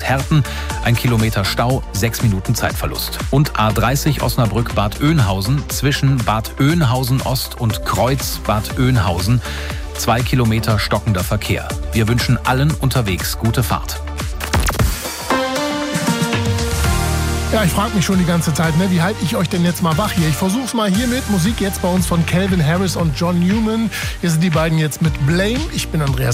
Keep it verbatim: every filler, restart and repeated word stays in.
Herten, ein Kilometer Stau, sechs Minuten Zeitverlust. Und A dreißig Osnabrück-Bad Oeynhausen zwischen Bad Oeynhausen Ost und Kreuz Bad Oeynhausen, zwei Kilometer stockender Verkehr. Wir wünschen allen unterwegs gute Fahrt. Ja, ich frage mich schon die ganze Zeit, ne, wie halte ich euch denn jetzt mal wach hier? Ich versuch's mal hier mit Musik jetzt bei uns von Calvin Harris und John Newman. Hier sind die beiden jetzt mit Blame. Ich bin Andreas